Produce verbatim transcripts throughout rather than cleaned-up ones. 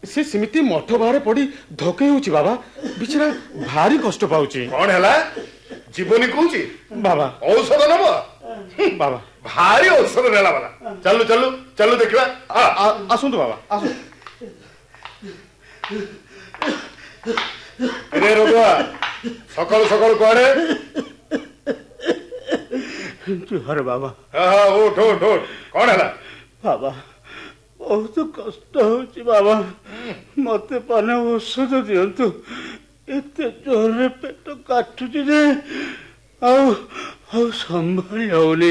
से सिमिति मठ बाहर पड़ी धोके होची बाबा बिचरा भारी कष्ट पाउची। कौन हैला जीवनी कहूची बाबा औषध नब बाबा भारी औषध नेला वाला चलु चलु चलु देखिबा आसुंतु बाबा आसु रे रोगुआ सकाल सकाल कुआडे जुहार बाबा। हाँ हाँ उठ उठ उठ कौन हैला बाबा बहुत कष्ट होची बाबा मते पाने औषध दियंतु एते जोरे पेट काटुची रे आउ आउ संभाली होनी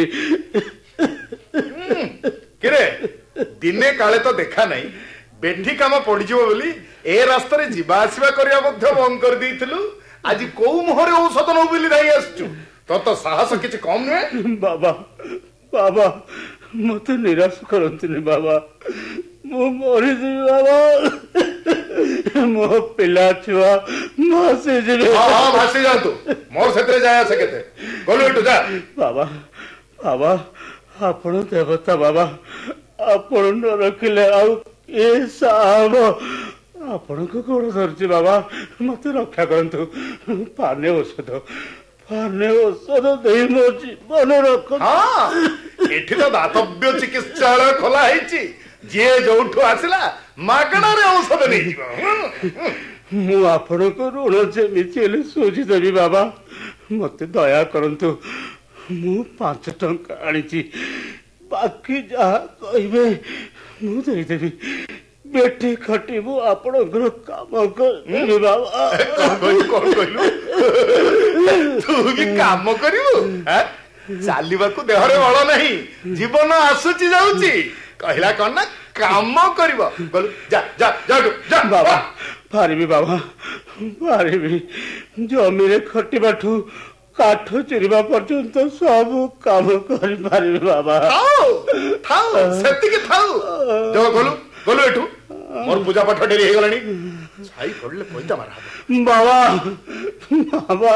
किरे दिने काले तो देखा नहीं बेठी काम पड़ीजिवो बोली ए रास्ता रे जीवा आसीबा करिया मध्य बंद कर देइथिलु आज को मोहरे औषध न बोली धाई आसचु तो तो साहस किछि कम नुहे। बाबा बाबा मते निराश करंतनी बाबा मो मरि जी बाबा मो पिला छुआ भासी जी। हां हां भासी जातु मोर सेतरे जाया सकेते गोलु इटु जा बाबा बाबा आपण देवता बाबा आपण न रखिले आउ ए साहब आपण को गोड़ धरची बाबा मते रक्षा करंतु पाने औषध पाने औषध देई मो जीवन रख। हां एठी तो दातव्य चिकित्सालय खोला हैची जे जोठु आसिला मागणा रे औषध नै जीव मु आपण को ऋण जेमिति हेले सोझी देबी बाबा मते दया करंतु मु पांच टंका आनीची बाकी जा कहबे मु देई देबी बेटी खटिबु आपण घर काम करबी बाबा। कोन कोन कहलु तू भी काम करिवु हैं चालिबा को देह रे बळ नहीं जीवन आसुची जाउची कहला कोन ना काम करिवो बोल जा जा जा जा बाबा पारिबी बाबा पारिबी जमी रे खटिबाठू काठ चिरिबा पर्यंत सब काम करि पारिबी बाबा। थाओ थाओ सेति के थाओ जो गोलु गोलु एठू मोर पूजा पाठ डेरी हे गलानी छाई पड़ले पैता मारा बाबा बाबा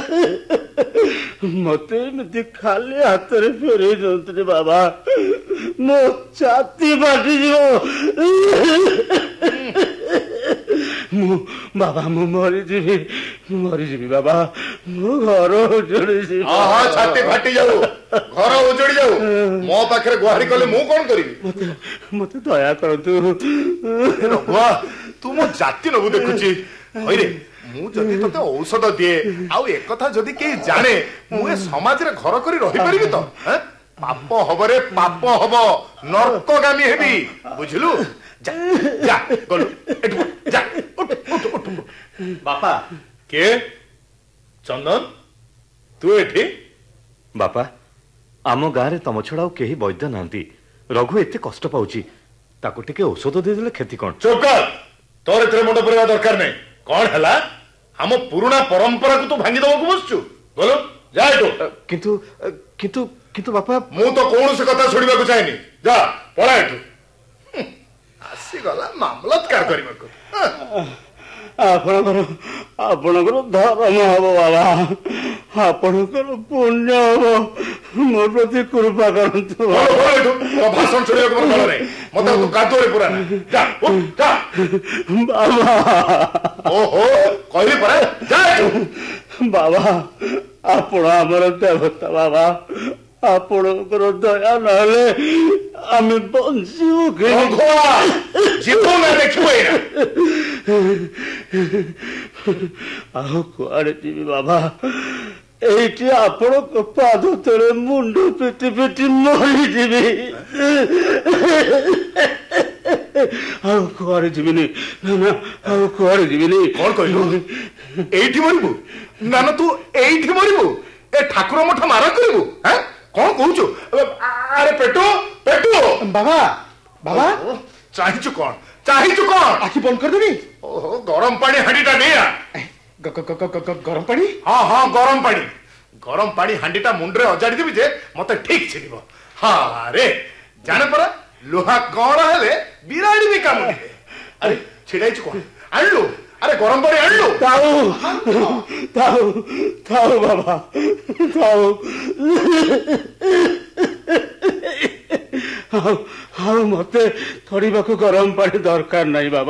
मते मते खाली हाथ रे फेरे जंतरे बाबा मो छाती फाटी जिवो मु बाबा मु मरी जीवी मरी जीवी बाबा मु घर उजड़ी जीवी। हां हां छाती फाटी जाऊ घर उजड़ी जाऊ मो पाखरे गुहारी कले मु कोन करिवि मते मते दया करतु रघुआ तू मो जाति नबु देखुची होय रे मु जदी तते औषध दिए आउ एक कथा जदी के जाने मु ए समाज रे घर करी रहि परिबि तो हैं पाप हबरे पाप हबो नरकगामी हेबी बुझलु जा जा गोलु एठु जा उठ उठ उठ बापा के चंदन तू एठी बापा आम गाँ रे तम छड़ा केही वैद्य नांती रघु एते कष्ट पाउची ताको टिके औषध दे देले खेती कोन। चुप कर तोर एतरे मुंड परिवा दरकार नै कोन हला हम पुराना परंपरा को तू भांगी दबो बसचु बोलो जा एठु किंतु किंतु किंतु बापा मु तो कोन से कथा छोड़िबा को चाहेनी जा पळा एठु आसी गला मामलतकार करबा को आपणकर आपणकर धर्म हब बाबा आपणकर पुण्य हब मोर प्रति कृपा करंतु भाषण छोड़िया को मन नहीं मत तू कादोरे पुरा जा उठ जा बाबा ओहो कहली परे जा बाबा आपण हमर देवता बाबा आपणकर दया नहले आमे बंसिबु के जीवन देखिबो ना आहो कुआड़े जीवी बाबा एठी आपण पाद तले मुंड पिटी पिटी मरी जीवी आहो कुआड़े जीविनी ना ना आहो कुआड़े जीविनी कोन कहलु एठी मरिबु ना ना तू एठी मरिबु ए ठाकुर मठ मारा करबु हैं कोन कहूचु अरे पेटो पेटो बाबा बाबा चाहिचु कोन चाहिचु कोन आखि बंद कर देबी ओहो गरम पानी हांडीटा नेया गरम पानी हाँ हाँ गरम पानी गरम पानी हांडीटा मुंडरे अजाड़ी देबी जे मते ठीक छिनिबो हाँ रे जाने परा लोहा कण हेले बिराड़ी भी काम दिबे अरे छिड़ाइछु कोन आनलु अरे गरम पानी आनलु ताऊ ताऊ ताऊ बाबा ताऊ हाँ हाँ मते थोड़ी बाकू गरम पानी दरकार नहीं बाबा।